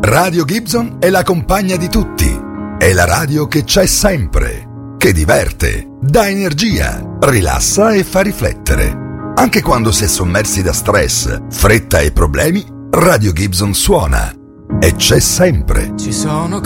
Radio Gibson è la compagna di tutti. È la radio che c'è sempre, che diverte, dà energia, rilassa e fa riflettere. Anche quando si è sommersi da stress, fretta e problemi, Radio Gibson suona e c'è sempre. Ci sono